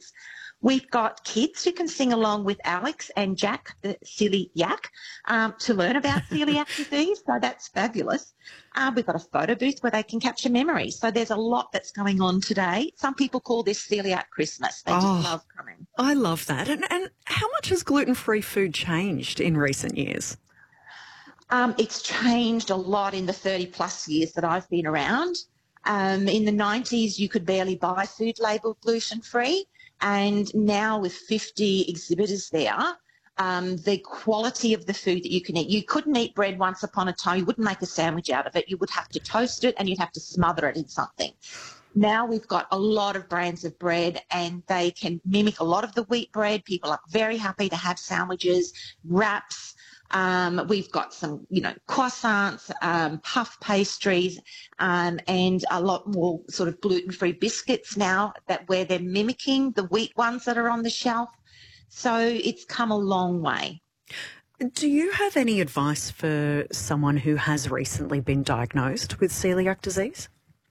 things. We've got kids who can sing along with Alex and Jack, the silly yak, to learn about celiac disease. So that's fabulous. We've got a photo booth where they can capture memories. So there's a lot that's going on today. Some people call this celiac Christmas. They just love coming. I love that. And how much has gluten-free food changed in recent years? It's changed a lot in the 30-plus years that I've been around. In the 90s, you could barely buy food labelled gluten-free. And now with 50 exhibitors there, the quality of the food that you can eat, you couldn't eat bread once upon a time. You wouldn't make a sandwich out of it. You would have to toast it and you'd have to smother it in something. Now we've got a lot of brands of bread and they can mimic a lot of the wheat bread. People are very happy to have sandwiches, wraps. We've got some, croissants, puff pastries, and a lot more sort of gluten-free biscuits now where they're mimicking the wheat ones that are on the shelf. So it's come a long way. Do you have any advice for someone who has recently been diagnosed with celiac disease?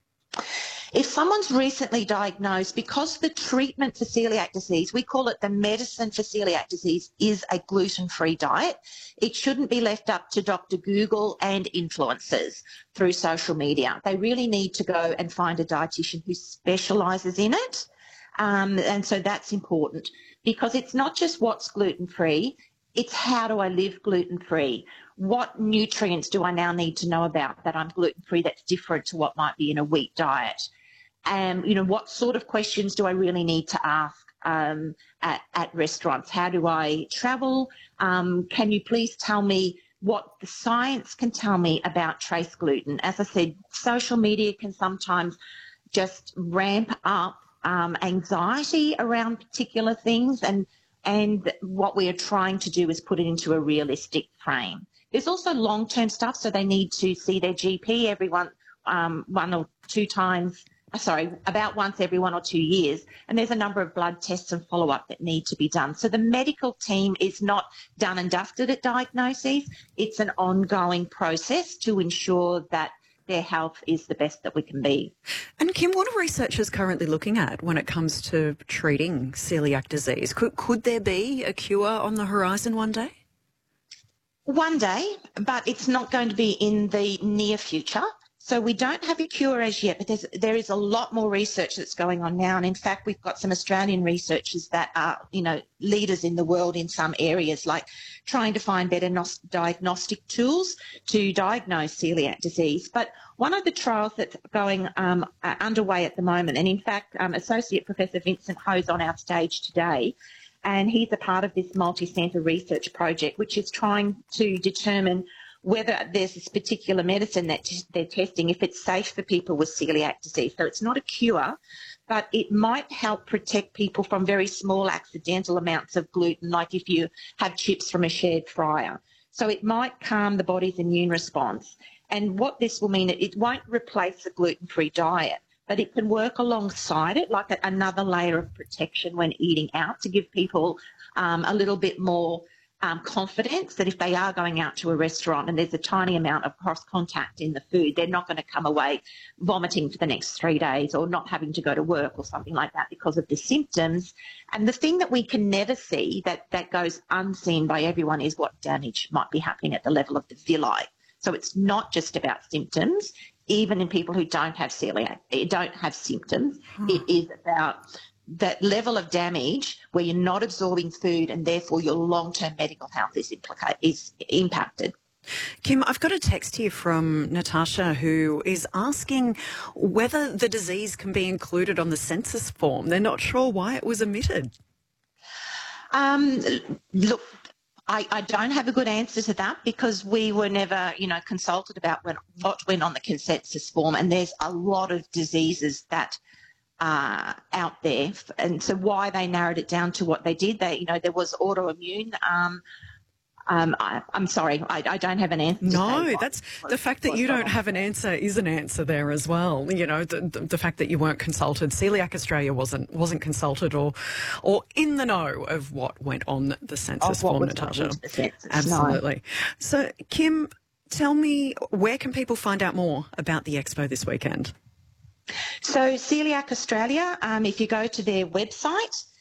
If someone's recently diagnosed, because the treatment for celiac disease, we call it the medicine for celiac disease, is a gluten-free diet, it shouldn't be left up to Dr. Google and influencers through social media. They really need to go and find a dietitian who specialises in it. And so that's important because it's not just what's gluten-free, it's how do I live gluten-free? What nutrients do I now need to know about that I'm gluten-free that's different to what might be in a wheat diet? What sort of questions do I really need to ask at restaurants? How do I travel? Can you please tell me what the science can tell me about trace gluten? As I said, social media can sometimes just ramp up anxiety around particular things, and what we are trying to do is put it into a realistic frame. There's also long-term stuff, so they need to see their GP about once every 1 or 2 years, and there's a number of blood tests and follow-up that need to be done. So the medical team is not done and dusted at diagnoses. It's an ongoing process to ensure that their health is the best that we can be. And Kim, what are researchers currently looking at when it comes to treating celiac disease? Could there be a cure on the horizon one day? One day, but it's not going to be in the near future. So we don't have a cure as yet, but there is a lot more research that's going on now. And in fact, we've got some Australian researchers that are, leaders in the world in some areas, like trying to find better diagnostic tools to diagnose celiac disease. But one of the trials that's going underway at the moment, and in fact, Associate Professor Vincent Ho's on our stage today, and he's a part of this multi-centre research project, which is trying to determine whether there's this particular medicine that they're testing, if it's safe for people with celiac disease. So it's not a cure, but it might help protect people from very small accidental amounts of gluten, like if you have chips from a shared fryer. So it might calm the body's immune response. And what this will mean, it won't replace the gluten-free diet, but it can work alongside it like another layer of protection when eating out to give people a little bit more confidence that if they are going out to a restaurant and there's a tiny amount of cross-contact in the food, they're not going to come away vomiting for the next 3 days or not having to go to work or something like that because of the symptoms. And the thing that we can never see that goes unseen by everyone is what damage might be happening at the level of the villi. So it's not just about symptoms, even in people who don't have celiac, don't have symptoms. It is about that level of damage where you're not absorbing food and therefore your long-term medical health is impacted. Kim, I've got a text here from Natasha who is asking whether the disease can be included on the census form. They're not sure why it was omitted. Look, I don't have a good answer to that because we were never, consulted about what went on the consensus form, and there's a lot of diseases that out there, and so why they narrowed it down to what they did, there was autoimmune. I'm sorry, I don't have an answer. No, that's the fact that you don't have an answer is an answer there as well. The fact that you weren't consulted. Celiac Australia wasn't consulted or in the know of what went on the census form, Natasha. Absolutely. No. So, Kim, tell me, where can people find out more about the expo this weekend? So Celiac Australia, if you go to their website,